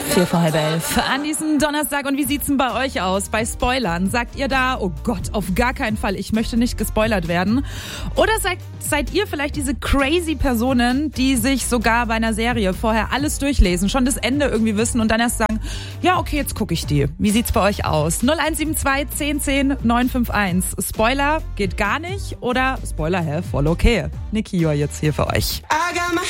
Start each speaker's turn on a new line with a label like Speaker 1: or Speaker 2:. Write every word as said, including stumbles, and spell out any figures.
Speaker 1: Vier vor halb elf an diesem Donnerstag. Und wie sieht's denn bei euch aus? Bei Spoilern? Sagt ihr da, oh Gott, auf gar keinen Fall, ich möchte nicht gespoilert werden? Oder seid, seid ihr vielleicht diese crazy Personen, die sich sogar bei einer Serie vorher alles durchlesen, schon das Ende irgendwie wissen und dann erst sagen, ja okay, jetzt gucke ich die. Wie sieht's bei euch aus? null eins sieben zwei, zehn, zehn, neun fünf eins. Spoiler geht gar nicht oder Spoiler, hä, voll okay. Niki Joa jetzt hier für euch.